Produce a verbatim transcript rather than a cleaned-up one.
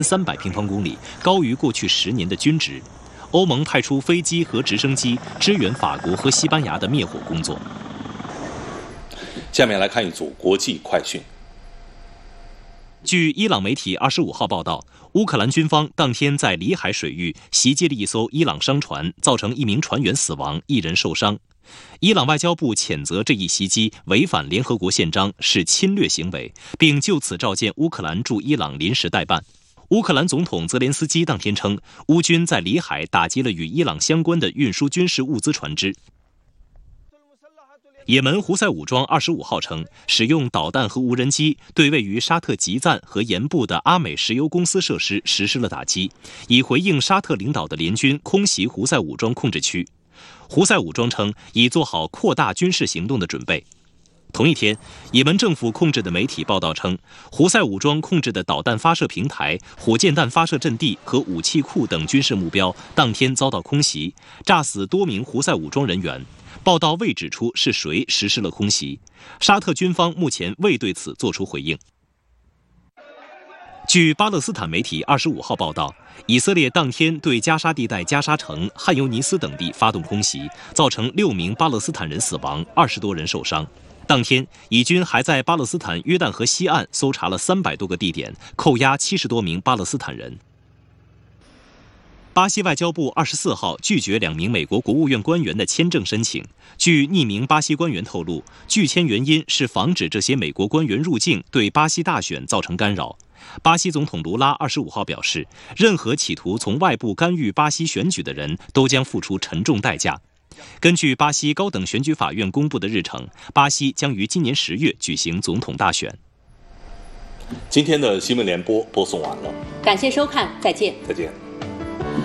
三百平方公里，高于过去十年的均值。欧盟派出飞机和直升机支援法国和西班牙的灭火工作。 下面来看一组国际快讯。 据伊朗媒体二十五号报道，乌克兰军方当天在里海水域袭击了一艘伊朗商船，造成一名船员死亡，一人受伤。伊朗外交部谴责这一袭击违反联合国宪章，是侵略行为，并就此召见乌克兰驻伊朗临时代办。乌克兰总统泽连斯基当天称，乌军在里海打击了与伊朗相关的运输军事物资船只。也门胡塞武装二十五号称，使用导弹和无人机对位于沙特吉赞和盐部的阿美石油公司设施实施了打击，以回应沙特领导的联军空袭胡塞武装控制区。胡塞武装称，已做好扩大军事行动的准备。同一天，也门政府控制的媒体报道称，胡塞武装控制的导弹发射平台、火箭弹发射阵地和武器库等军事目标当天遭到空袭，炸死多名胡塞武装人员。报道未指出是谁实施了空袭，沙特军方目前未对此作出回应。据巴勒斯坦媒体二十五号报道，以色列当天对加沙地带加沙城、汉尤尼斯等地发动空袭，造成六名巴勒斯坦人死亡，二十多人受伤。当天，以军还在巴勒斯坦约旦河西岸搜查了三百多个地点，扣押七十多名巴勒斯坦人。巴西外交部二十四号拒绝两名美国国务院官员的签证申请。据匿名巴西官员透露，拒签原因是防止这些美国官员入境对巴西大选造成干扰。巴西总统卢拉二十五号表示，任何企图从外部干预巴西选举的人都将付出沉重代价。根据巴西高等选举法院公布的日程，巴西将于今年十月举行总统大选。 今天的新闻联播播送完了， 感谢收看，再见。 再见。